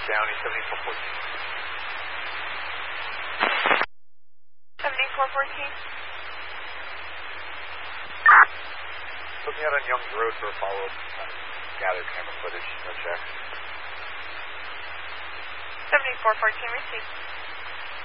Downey 7414. 7414. Looking out on Young's Road for a follow-up. Gathered camera footage, no check. 7414 received.